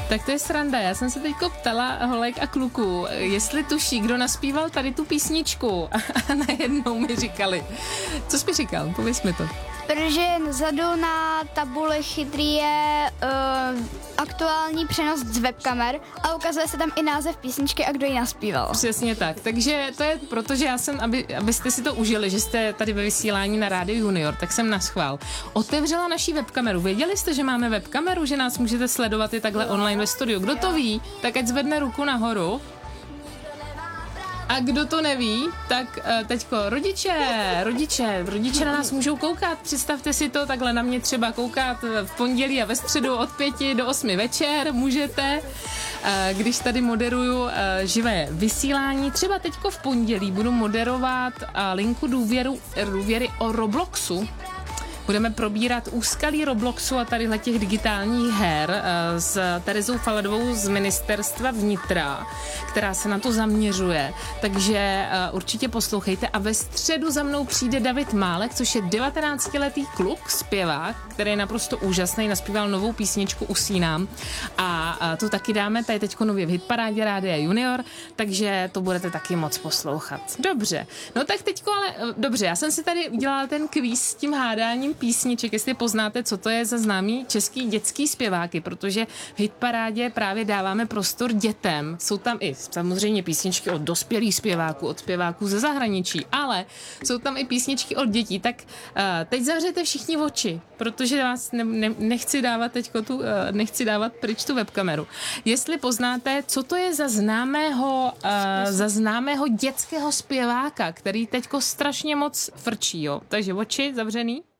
Tak to je sranda. Já jsem se teďko ptala holek a kluků, jestli tuší, kdo naspíval tady tu písničku. A najednou mi říkali. Co jsi mi říkal? Pověz mi to. Protože vzadu na tabuli chytrý je aktuální přenos z webkamer a ukazuje se tam i název písničky a kdo ji naspíval. Přesně tak. Takže to je proto, že já jsem, abyste si to užili, že jste tady ve vysílání na Rádiu Junior, tak jsem naschvál otevřela naší webkameru. Věděli jste, že máme webkameru, že nás můžete sledovat i takhle online ve studiu? Kdo to ví, tak ať zvedne ruku nahoru. A kdo to neví, tak teďko rodiče na nás můžou koukat. Představte si to takhle na mě třeba koukat v pondělí a ve středu od 5 do 8 večer můžete, když tady moderuju živé vysílání. Třeba teďko v pondělí budu moderovat linku důvěry o Robloxu. Budeme probírat úskalí Robloxu a tadyhle těch digitálních her s Terezou Faladovou z Ministerstva vnitra, která se na to zaměřuje. Takže určitě poslouchejte. A ve středu za mnou přijde David Málek, což je 19letý kluk, zpěvák, který je naprosto úžasný, naspíval novou písničku Usínám. A to taky dáme, tady teďko nově v hitparádě Rádia Junior, takže to budete taky moc poslouchat. Dobře. No tak teďko ale, dobře, já jsem si tady udělala ten kvíz s tím hádáním písniček, jestli poznáte, co to je za známý český dětský zpěváky, protože v hitparádě právě dáváme prostor dětem. Jsou tam i samozřejmě písničky od dospělých zpěváků, od zpěváků ze zahraničí, ale jsou tam i písničky od dětí. Tak teď zavřete všichni oči, protože vás nechci dávat teďko nechci dávat pryč tu webkameru. Jestli poznáte, co to je za známého dětského zpěváka, který teďko strašně moc frčí, jo. Takže oči zavřený.